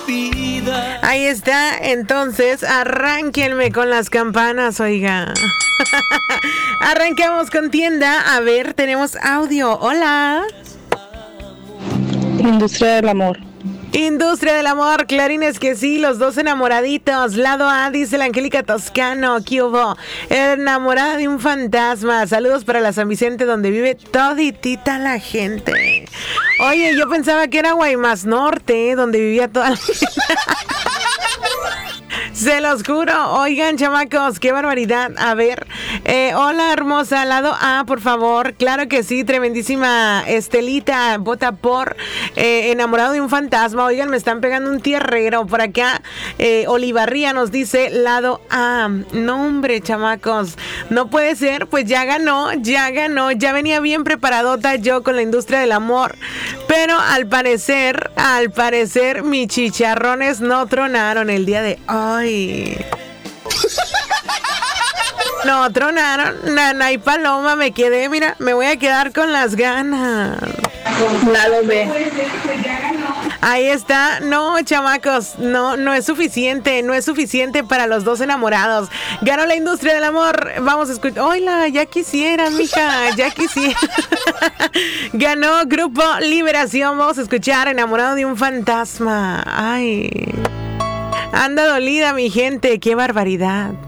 vida. Ahí está, entonces arránquenme con las campanas, oiga. Arranquemos con tienda. A ver, tenemos audio. Hola. Industria del amor. Industria del amor, clarines que sí, los dos enamoraditos. Lado A, dice la Angélica Toscano. ¿Qué hubo? Enamorada de un fantasma. Saludos para la San Vicente, donde vive toditita la gente. Oye, yo pensaba que era Guaymas Norte, donde vivía toda la gente. Se los juro. Oigan, chamacos, qué barbaridad. A ver, hola hermosa, lado A, por favor. Claro que sí, tremendísima Estelita, vota por enamorado de un fantasma. Oigan, me están pegando un tierrero por acá. Olivarría nos dice lado A. No, hombre, chamacos, no puede ser. Pues ya ganó. Ya venía bien preparadota yo con la industria del amor. Pero al parecer, mis chicharrones no tronaron el día de hoy. No tronaron. Nana y Paloma, me quedé, mira, me voy a quedar con las ganas. Lado B. Ahí está. No, chamacos, no es suficiente. No es suficiente para los dos enamorados. Ganó la industria del amor. Vamos a escuchar. Hola, ya quisieras, mija, ya quisiera. Ganó Grupo Liberación. Vamos a escuchar Enamorado de un fantasma. Ay. Anda dolida mi gente, qué barbaridad.